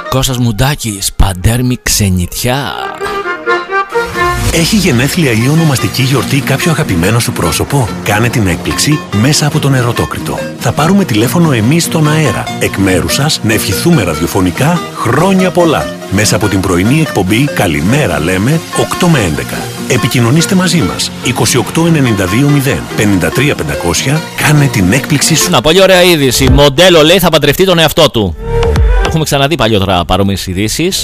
Κώστας Μουντάκης, Παντέρμη ξενιτιά. Έχει γενέθλια ή ονομαστική γιορτή κάποιο αγαπημένο σου πρόσωπο? Κάνε την έκπληξη μέσα από τον Ερωτόκριτο. Θα πάρουμε τηλέφωνο εμείς στον αέρα, εκ μέρους σας, να ευχηθούμε ραδιοφωνικά χρόνια πολλά. Μέσα από την πρωινή εκπομπή «Καλημέρα λέμε» 8 με 11. Επικοινωνήστε μαζί μας 28920 53500. Κάνε την έκπληξή σου. Να, πολύ ωραία είδηση. Μοντέλο λέει θα παντρευτεί τον εαυτό του. Έχουμε ξαναδεί παλιότερα παρόμοιες ειδήσεις.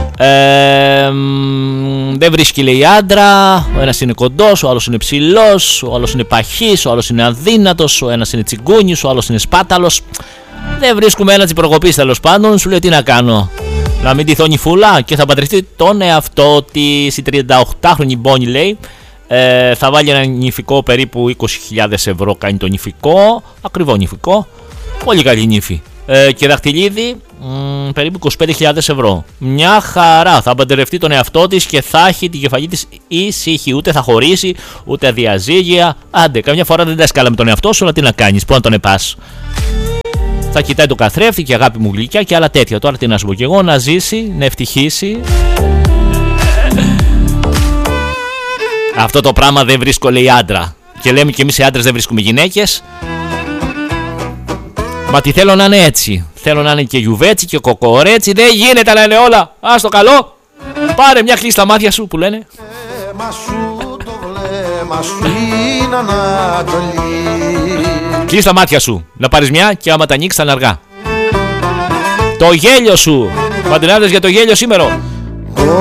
Δεν βρίσκει λέει άντρα. Ο ένας είναι κοντός, ο άλλος είναι ψηλός, ο άλλος είναι παχής, ο άλλος είναι αδύνατος, ο ένας είναι τσιγκούνης, ο άλλος είναι σπάταλος. Δεν βρίσκουμε ένα τσιπροκοπής τέλος πάντων. Σου λέει τι να κάνω, να μην τυθώ νυφούλα, και θα παντρευτεί τον εαυτό της. Η 38χρονη Μπόνι λέει θα βάλει ένα νηφικό περίπου 20.000 ευρώ. Κάνει το νηφικό, ακριβό νηφικό, πολύ καλή νύφη. Και δαχτυλίδι περίπου 25.000 ευρώ. Μια χαρά. Θα παντρευτεί τον εαυτό της και θα έχει την κεφαλή της ήσυχη. Ούτε θα χωρίσει, ούτε διαζύγια. Άντε, καμιά φορά δεν τα σκάλα με τον εαυτό σου, αλλά τι να κάνεις, πού να τον επάς. Θα κοιτάει το καθρέφτη και αγάπη μου γλυκιά και άλλα τέτοια. Τώρα τι να σου πω κι εγώ, να ζήσει, να ευτυχήσει. Αυτό το πράγμα δεν βρίσκω λέει άντρα. Και λέμε κι εμείς οι άντρες δεν βρίσκουμε γυναίκες. Μα τι θέλω να είναι έτσι. Θέλω να είναι και γιουβέτσι και κοκορέτσι. Δεν γίνεται να είναι όλα. Ας το καλό. Πάρε μια κλείσει τα μάτια σου που λένε. Κλείσει τα μάτια σου. Να πάρεις μια και άμα τα ανοίξεις θα είναι αργά. Το γέλιο σου. Παντελάδες για το γέλιο σήμερα.